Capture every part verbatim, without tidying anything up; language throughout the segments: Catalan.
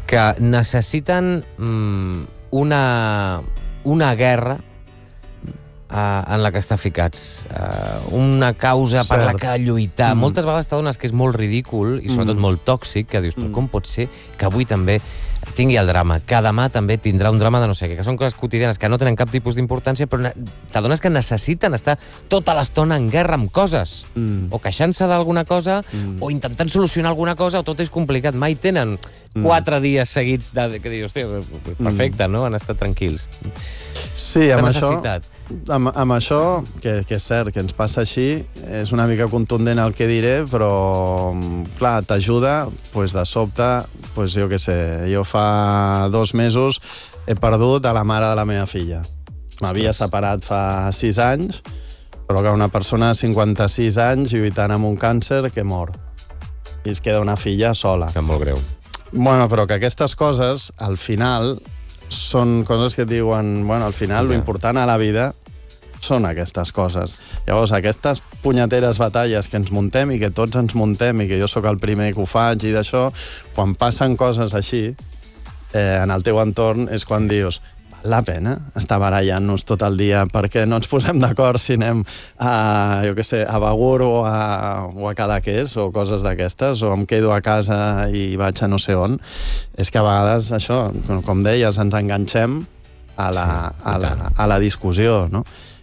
que necessiten mm, una, una guerra uh, en la que estar ficats. Uh, una causa Cert. per la que lluitar. Mm. Moltes vegades t'adones que és molt ridícul i sobretot mm. molt tòxic, que dius, però com pot ser que avui també tingui el drama, que demà també tindrà un drama de no sé què, que són coses quotidianes que no tenen cap tipus d'importància, però t'adones que necessiten estar tota l'estona en guerra amb coses, mm. o queixant-se d'alguna cosa, mm. o intentant solucionar alguna cosa, o tot és complicat. Mai tenen mm. quatre dies seguits de, que dius, hòstia, perfecte, mm. no? Han estat tranquils. Sí, amb això, amb, amb això, que, que és cert, que ens passa així, és una mica contundent el que diré, però, clar, t'ajuda, pues, de sobte, pues, jo què sé, jo fa dos mesos he perdut a la mare de la meva filla. M'havia separat fa sis anys, però que una persona de cinquanta-sis anys lluitant amb un càncer que mor. I es queda una filla sola. És molt greu. Bueno, però que aquestes coses, al final, són coses que et diuen, bueno, al final, lo important a la vida són aquestes coses. Llavors, aquestes punyeteres batalles que ens muntem i que tots ens muntem i que jo sóc el primer que ho faig i d'això, quan passen coses així, eh, en el teu entorn, és quan dius, val la pena estar barallant-nos tot el dia perquè no ens posem d'acord si anem a, jo què sé, a Begur o a, o a Cadaqués o coses d'aquestes, o em quedo a casa i vaig a no sé on. És que a vegades, això, com deies, ens enganxem a la, a la, a la discussió, no?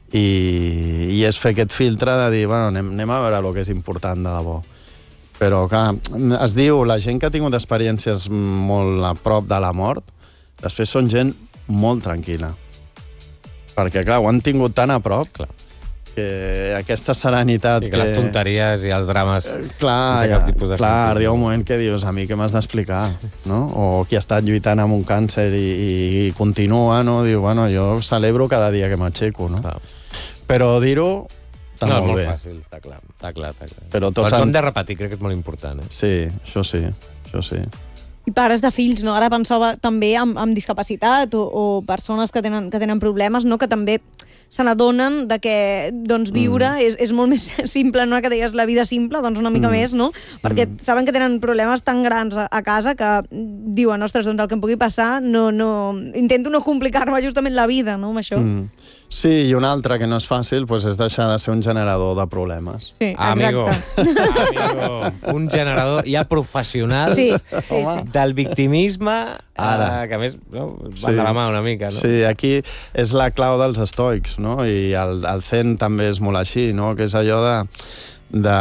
I, i és fer aquest filtre de dir, bueno, anem, anem a veure el que és important de debò. Però, clar, es diu, la gent que ha tingut experiències molt a prop de la mort, després són gent molt tranquil·la. Perquè, clar, ho han tingut tan a prop, clar, que aquesta serenitat... I que, que les tonteries i els drames clar, sense cap tipus de clar, sentit. arriba un moment que dius, a mi què m'has d'explicar, no? O qui ha estat lluitant amb un càncer i, i continua, no? Diu, bueno, jo celebro cada dia que m'aixeco, no? Clar. Però dir-ho està no, molt molt bé. fàcil, està clar, està clar, està clar. Però tots Però ens han... hem de repetir, crec que és molt important, eh? Sí, això sí, això sí. I pares de fills, no? Ara pensava també amb, amb discapacitat o, o persones que tenen, que tenen problemes, no? Que també se n'adonen de que doncs, viure mm. és, és molt més simple, no? Que deies la vida simple, doncs una mica mm. més, no? Perquè mm. saben que tenen problemes tan grans a, a casa que diuen, ostres, doncs el que em pugui passar, no, no... intento no complicar-me justament la vida, no?, amb això. Mm. Sí, i una altra que no és fàcil doncs és deixar de ser un generador de problemes. Sí, Amigo, amigo, un generador ja professional sí, sí, sí. del victimisme, Ara. Uh, que a més no, van sí. de la mà una mica, no? Sí, aquí és la clau dels estoics, no? I el, el Zen també és molt així, no? Que és allò de, de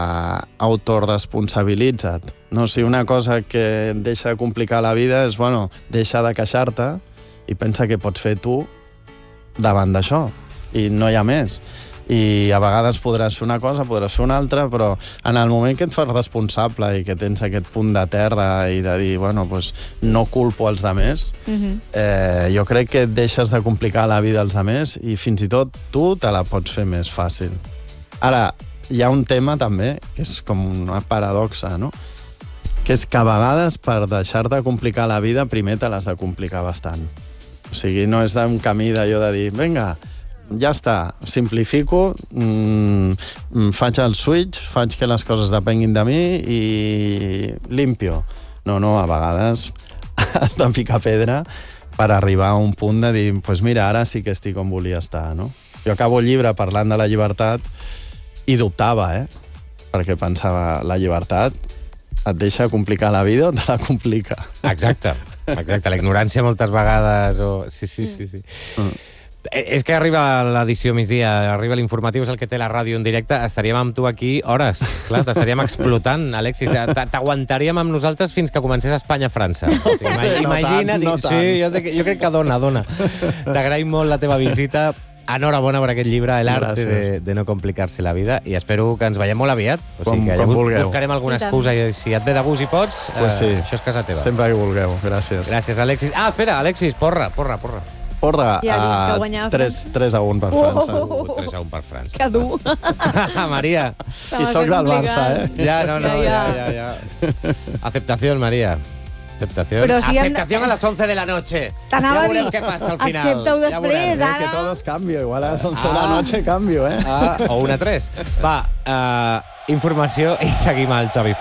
autoresponsabilitza't. No? Si una cosa que et deixa complicar la vida és, bueno, deixa de queixar-te i pensa què pots fer tu davant d'això, i no hi ha més. I a vegades podràs fer una cosa, podràs fer una altra, però en el moment que et fas responsable i que tens aquest punt de terra i de dir, bueno, pues, no culpo els demés, uh-huh. eh, jo crec que et deixes de complicar la vida als demés i fins i tot tu te la pots fer més fàcil. Ara, hi ha un tema també, que és com una paradoxa, no? Que és que a vegades per deixar-te complicar la vida primer te l'has de complicar bastant. O sigui, no és un camí d'allò de dir, vinga, ja està, simplifico, mmm, faig el switch, faig que les coses depenguin de mi i limpio. No, no, a vegades has de picar pedra per arribar a un punt de dir, pues mira, ara sí que estic on volia estar, no? Jo acabo el llibre parlant de la llibertat i dubtava, eh? Perquè pensava, la llibertat et deixa complicar la vida o te la complica? Exacte. Exacte, la ignorància moltes vegades o... Sí, sí, sí, sí. Mm. És que arriba l'edició migdia, arriba l'informatiu, és el que té la ràdio en directe, estaríem amb tu aquí hores, clar, t'estaríem explotant, Alexis, t'aguantaríem amb nosaltres fins que comencés Espanya-França. O sigui, imagina't, no tant, no tant. Sí, jo, jo crec que dona, dona. T'agraïm molt la teva visita, enhorabona per aquest llibre, El arte de, de no complicar-se la vida, i espero que ens veiem molt aviat. O sigui, com, que com llavors vulgueu. Buscarem alguna excusa i si et ve de gust i pots, pues sí. eh, això és casa teva. Sempre que vulgueu, gràcies. Gràcies, Alexis. Ah, espera, Alexis, porra, porra, porra. Porra, ja a uh, tres a un per França. Oh, uh, tres a un per França. Que dur. Maria. I soc del Barça, eh? Ja, no, no, ja, ja, ja. Aceptación, Maria. Aceptación. Però si Aceptación hem... a las once de la noche. T'anava ja a dir. veurem què passa al final. Accepta-ho ja després, veurem. ara. Que todo es cambio. Igual a las once ah. de la noche cambio, eh? Ah, o una tres. Va, uh, informació i seguim al Xavi Font.